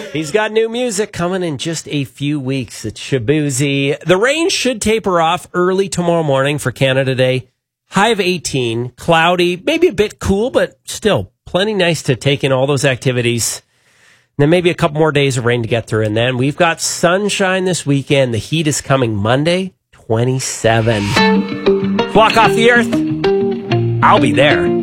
He's got new music coming in just a few weeks. It's Shaboozey. The rain should taper off early tomorrow morning for Canada Day. High of 18, cloudy, maybe a bit cool, but still plenty nice to take in all those activities. And then maybe a couple more days of rain to get through. And then we've got sunshine this weekend. The heat is coming Monday, 27. Flock off the earth. I'll be there.